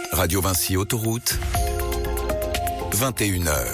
Radio Vinci Autoroute, 21h.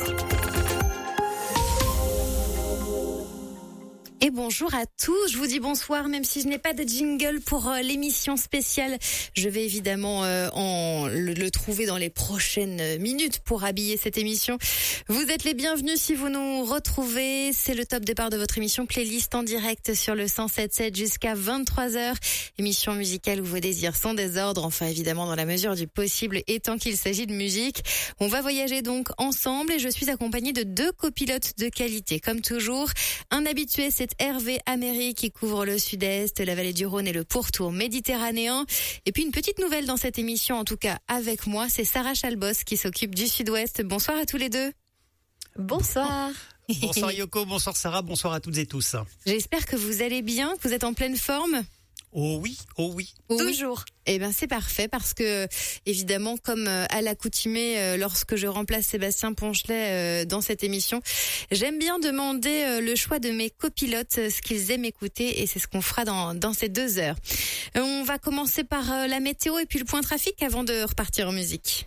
Et bonjour à tous, je vous dis bonsoir même si je n'ai pas de jingle pour l'émission spéciale. Je vais évidemment le trouver dans les prochaines minutes pour habiller cette émission. Vous êtes les bienvenus si vous nous retrouvez. C'est le top départ de votre émission Playlist en direct sur le 107.7 jusqu'à 23h. Émission musicale où vos désirs sont des ordres, enfin évidemment dans la mesure du possible et tant qu'il s'agit de musique. On va voyager donc ensemble et je suis accompagnée de deux copilotes de qualité. Comme toujours, un habitué, c'est Hervé Améry qui couvre le sud-est, la vallée du Rhône et le pourtour méditerranéen. Et puis une petite nouvelle dans cette émission, en tout cas avec moi, c'est Sarah Chalbos qui s'occupe du sud-ouest. Bonsoir à tous les deux. Bonsoir. Bonsoir Yoko, bonsoir Sarah, bonsoir à toutes et tous. J'espère que vous allez bien, que vous êtes en pleine forme. Oh oui. Toujours. Eh ben c'est parfait parce que évidemment comme à l'accoutumée lorsque je remplace Sébastien Ponchelet dans cette émission, j'aime bien demander le choix de mes copilotes, ce qu'ils aiment écouter et c'est ce qu'on fera dans ces 2 heures. On va commencer par la météo et puis le point trafic avant de repartir en musique.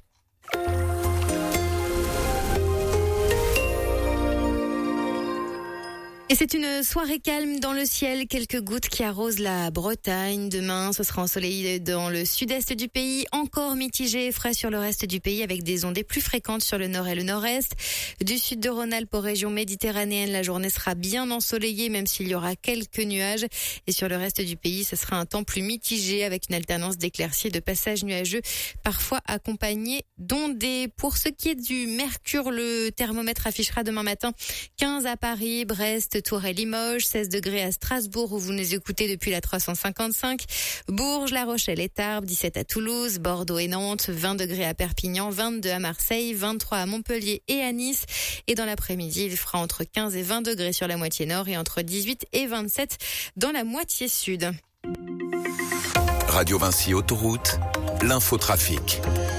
Et c'est une soirée calme dans le ciel, quelques gouttes qui arrosent la Bretagne. Demain, ce sera ensoleillé dans le sud-est du pays, encore mitigé et frais sur le reste du pays avec des ondées plus fréquentes sur le nord et le nord-est. Du sud de Rhône-Alpes aux régions méditerranéennes, la journée sera bien ensoleillée même s'il y aura quelques nuages. Et sur le reste du pays, ce sera un temps plus mitigé avec une alternance d'éclaircies et de passages nuageux, parfois accompagnés d'ondées. Pour ce qui est du mercure, le thermomètre affichera demain matin 15 à Paris, Brest, Tours et Limoges, 16 degrés à Strasbourg où vous nous écoutez depuis la 355, Bourges, La Rochelle et Tarbes, 17 à Toulouse, Bordeaux et Nantes, 20 degrés à Perpignan, 22 à Marseille, 23 à Montpellier et à Nice. Et dans l'après-midi, il fera entre 15 et 20 degrés sur la moitié nord et entre 18 et 27 dans la moitié sud. Radio Vinci Autoroute, l'infotrafic.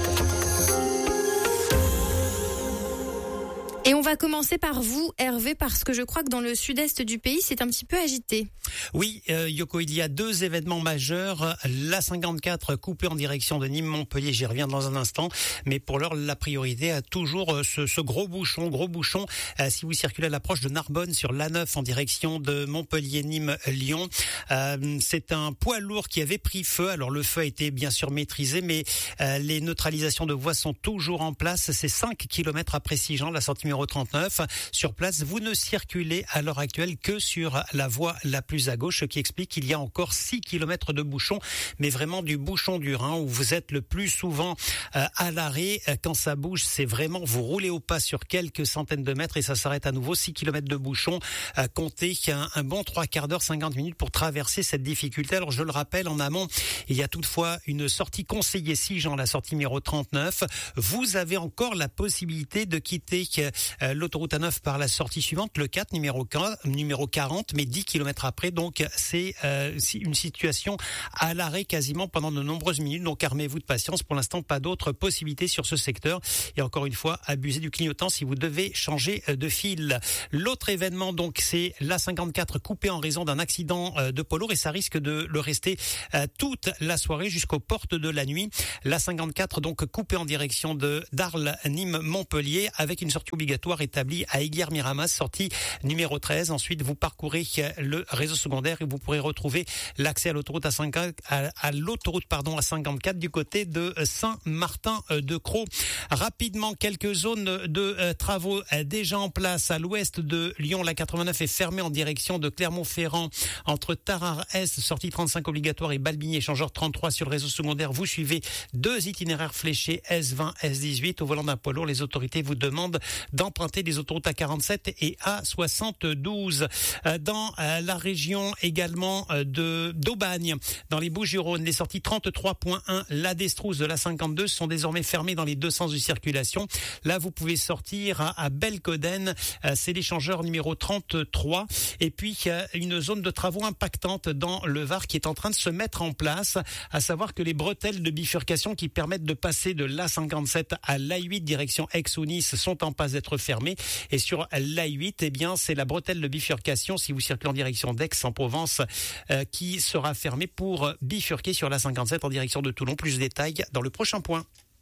Et on va commencer par vous, Hervé, parce que je crois que dans le sud-est du pays, c'est un petit peu agité. Oui, Yoko, il y a 2 événements majeurs. La 54 coupée en direction de Nîmes-Montpellier, j'y reviens dans un instant. Mais pour l'heure, la priorité a toujours ce gros bouchon. Si vous circulez à l'approche de Narbonne sur l'A9 en direction de Montpellier-Nîmes-Lyon. C'est un poids lourd qui avait pris feu. Alors le feu a été bien sûr maîtrisé, mais les neutralisations de voies sont toujours en place. C'est 5 km après Sigean, la sortie numéro 39. Sur place, vous ne circulez à l'heure actuelle que sur la voie la plus à gauche, ce qui explique qu'il y a encore 6 km de bouchon, mais vraiment du bouchon dur, où vous êtes le plus souvent à l'arrêt. Quand ça bouge, c'est vraiment, vous roulez au pas sur quelques centaines de mètres et ça s'arrête à nouveau. 6 km de bouchon, comptez un bon 3/4 d'heure, 50 minutes pour traverser cette difficulté. Alors je le rappelle, en amont, il y a toutefois une sortie conseillée Sigean, la sortie numéro 39. Vous avez encore la possibilité de quitter l'autoroute A9 par la sortie suivante, le 4, numéro 40, mais 10 km après. Donc, c'est une situation à l'arrêt quasiment pendant de nombreuses minutes. Donc, armez-vous de patience. Pour l'instant, pas d'autres possibilités sur ce secteur. Et encore une fois, abusez du clignotant si vous devez changer de fil. L'autre événement, donc, c'est la 54 coupée en raison d'un accident de poids lourd et ça risque de le rester toute la soirée jusqu'aux portes de la nuit. La 54, donc, coupée en direction de d'Arles, Nîmes, Montpellier avec une sortie obligatoire établie à Aiguière-Miramas, sortie numéro 13. Ensuite, vous parcourez le réseau secondaire et vous pourrez retrouver l'accès à l'autoroute à 54 du côté de Saint-Martin-de-Crau. Rapidement, quelques zones de travaux déjà en place à l'ouest de Lyon. La 89 est fermée en direction de Clermont-Ferrand entre Tarare-Est, sortie 35 obligatoire et Balbigny, échangeur 33 sur le réseau secondaire. Vous suivez 2 itinéraires fléchés S20, S18. Au volant d'un poids lourd, les autorités vous demandent d'emprunter des autoroutes A47 et A72. Dans la région également d'Aubagne, dans les Bouches-du-Rhône, les sorties 33.1, la Destrousse de la 52 sont désormais fermées dans les 2 sens de circulation. Là, vous pouvez sortir à Belcoden, c'est l'échangeur numéro 33. Et puis, une zone de travaux impactante dans le Var qui est en train de se mettre en place, à savoir que les bretelles de bifurcation qui permettent de passer de l'A57 à l'A8 direction Aix ou Nice sont en passe d'être fermées. Et sur l'A8, eh bien, c'est la bretelle de bifurcation, si vous circulez en direction d'Aix-en-Provence, qui sera fermée pour bifurquer sur l'A57 en direction de Toulon. Plus de détails dans le prochain point.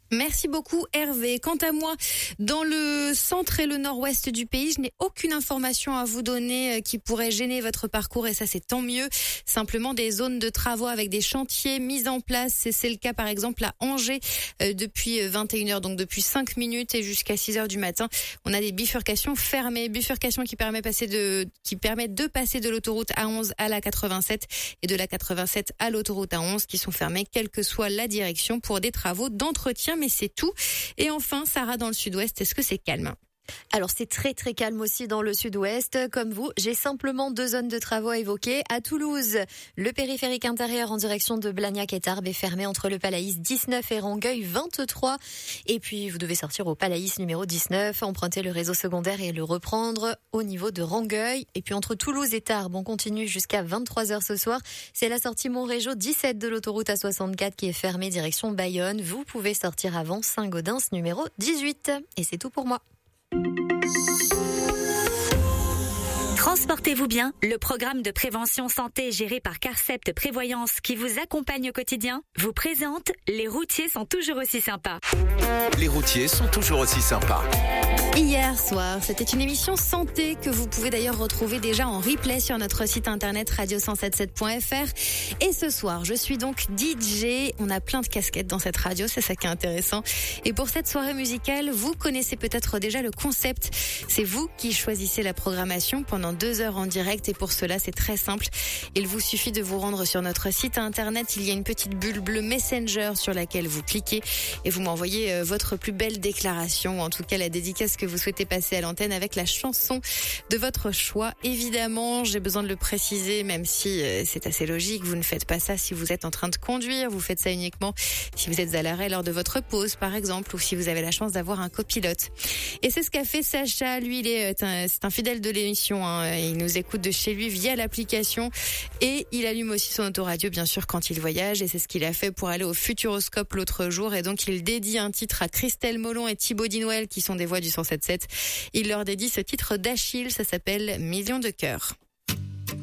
Merci beaucoup Hervé. Quant à moi, dans le centre et le nord-ouest du pays, je n'ai aucune information à vous donner qui pourrait gêner votre parcours et ça c'est tant mieux. Simplement des zones de travaux avec des chantiers mis en place. C'est le cas par exemple à Angers depuis 21h, donc depuis 5 minutes et jusqu'à 6h du matin. On a des bifurcations fermées. Bifurcations qui permettent de passer de l'autoroute A11 à la 87 et de la 87 à l'autoroute A11 qui sont fermées quelle que soit la direction pour des travaux d'entretien. Mais c'est tout. Et enfin, Sarah, dans le sud-ouest, est-ce que c'est calme ? Alors c'est très très calme aussi dans le sud-ouest. Comme vous, j'ai simplement 2 zones de travaux à évoquer. À Toulouse, le périphérique intérieur en direction de Blagnac et Tarbes est fermé entre le Palaïs 19 et Rangueil 23. Et puis vous devez sortir au Palaïs numéro 19, emprunter le réseau secondaire et le reprendre au niveau de Rangueil. Et puis entre Toulouse et Tarbes, on continue jusqu'à 23h ce soir. C'est la sortie Montrégeau 17 de l'autoroute A64 qui est fermée direction Bayonne. Vous pouvez sortir avant Saint-Gaudens numéro 18. Et c'est tout pour moi. Transportez-vous bien, le programme de prévention santé géré par Carcept Prévoyance qui vous accompagne au quotidien vous présente Les routiers sont toujours aussi sympas. Les routiers sont toujours aussi sympas. Hier soir, c'était une émission santé que vous pouvez d'ailleurs retrouver déjà en replay sur notre site internet radio177.fr. Et ce soir, je suis donc DJ. On a plein de casquettes dans cette radio, c'est ça qui est intéressant. Et pour cette soirée musicale, vous connaissez peut-être déjà le concept. C'est vous qui choisissez la programmation pendant 2 heures en direct. Et pour cela, c'est très simple. Il vous suffit de vous rendre sur notre site internet. Il y a une petite bulle bleue Messenger sur laquelle vous cliquez et vous m'envoyez votre plus belle déclaration, ou en tout cas la dédicace que vous souhaitez passer à l'antenne avec la chanson de votre choix. Évidemment, j'ai besoin de le préciser, même si c'est assez logique, vous ne faites pas ça si vous êtes en train de conduire, vous faites ça uniquement si vous êtes à l'arrêt lors de votre pause, par exemple, ou si vous avez la chance d'avoir un copilote. Et c'est ce qu'a fait Sacha, lui, c'est un fidèle de l'émission, hein. Il nous écoute de chez lui via l'application et il allume aussi son autoradio, bien sûr, quand il voyage, et c'est ce qu'il a fait pour aller au Futuroscope l'autre jour, et donc il dédie un titre à Christelle Molon et Thibaut Dinouel, qui sont des voix du 107.7. Il leur dédie ce titre d'Achille, ça s'appelle Millions de cœurs.